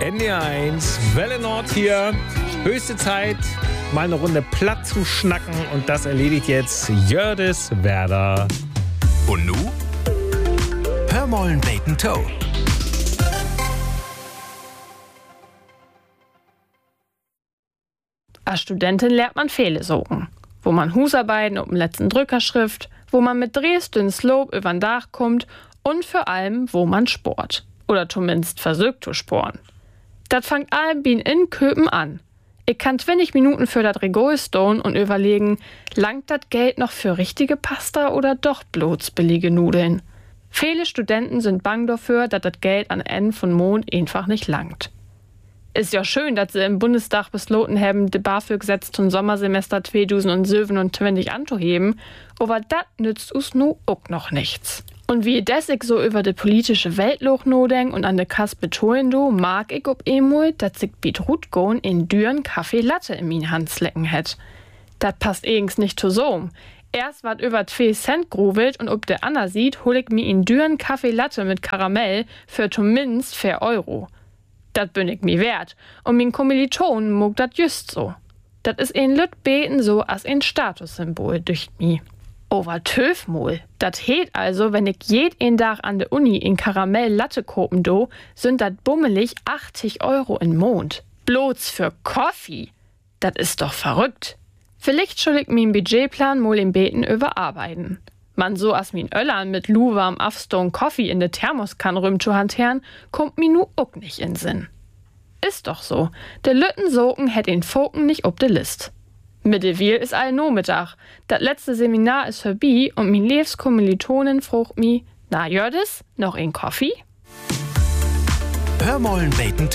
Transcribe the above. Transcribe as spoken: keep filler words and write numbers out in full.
N D R eins, Welle Nord hier. Höchste Zeit, mal eine Runde platt zu schnacken. Und das erledigt jetzt Jördis Werder. Und nu? Hör mollen Bacon Toe. Als Studentin lernt man viele Sogen. Wo man Husarbeiten auf dem letzten Drückerschrift, wo man mit Dresden Slope übern Dach kommt und vor allem, wo man sport. Oder zumindest versucht zu sporen. Das fängt allem wie in Köpen an. Ich kann zwanzig Minuten für das Regal stehen und überlegen, langt das Geld noch für richtige Pasta oder doch bloß billige Nudeln? Viele Studenten sind bang dafür, dass das Geld an Ende von Mond einfach nicht langt. Ist ja schön, dass sie im Bundestag beschlossen haben, die BAföG-Gesetz zum Sommersemester zweitausendsiebenundzwanzig anzuheben, aber das nützt uns nu auch noch nichts. Und wie das ich so über die politische Weltloch nodenk und an de Kass betonen do, mag ich ob emol, dass ich bit Rutgon in düren Kaffee Latte in min Hand slecken hätt. Dat passt eigens nicht zu so. Erst wat über zwei Cent gruvelt und ob der Anna sieht, hol ich mir in düren Kaffee Latte mit Karamell für zumindest vier Euro. Dat bin ich mir wert. Und min Kommilitonen mag dat just so. Dat is ein Lüt beten so als ein Statussymbol durch mi. Over Töfmol. Dat heet also, wenn ich jeden Tag an der Uni in Karamell Latte kopen do, sind dat bummelig achtzig Euro im Monat. Bloß für Kaffee. Dat ist doch verrückt. Vielleicht soll ich min Budgetplan mal im Beten überarbeiten. Man so as min Öllern mit luwarm Afstone Coffee in de Thermoskanne rüm zu hantieren, kommt mi nu ook nicht in Sinn. Ist doch so. De Lüttensoken hätt den Foken nicht ob de List. Mittewil ist all no Mittag. Das letzte Seminar ist vorbei und min Lebenskommilitonin frucht mi, na Jördis, noch ein Kaffee? Hör mollen Bacon